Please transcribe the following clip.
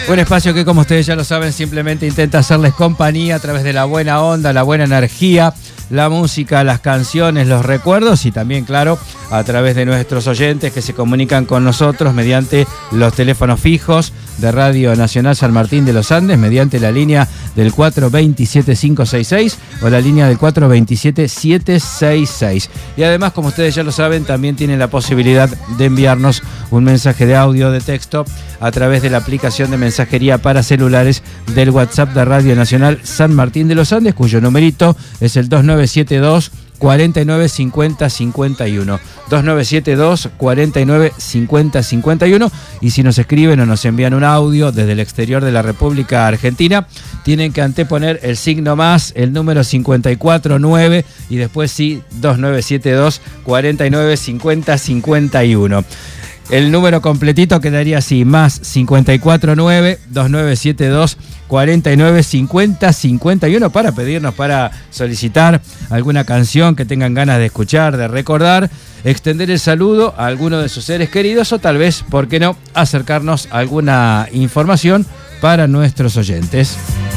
Un espacio que, como ustedes ya lo saben, simplemente intenta hacerles compañía a través de la buena onda, la buena energía, la música, las canciones, los recuerdos y también, claro, a través de nuestros oyentes que se comunican con nosotros mediante los teléfonos fijos de Radio Nacional San Martín de los Andes, mediante la línea del 427-566 o la línea del 427-766. Y además, como ustedes ya lo saben, también tienen la posibilidad de enviarnos un mensaje de audio o de texto a través de la aplicación de mensajería para celulares del WhatsApp de Radio Nacional San Martín de los Andes, cuyo numerito es el 2972 49 50 51. 2972 49 50 51. Y si nos escriben o nos envían un audio desde el exterior de la República Argentina, tienen que anteponer el signo más, el número 549 y después sí 2972 49 50 51. El número completito quedaría así, más 549-2972-4950-51 para pedirnos, para solicitar alguna canción que tengan ganas de escuchar, de recordar, extender el saludo a alguno de sus seres queridos o tal vez, ¿por qué no?, acercarnos a alguna información para nuestros oyentes.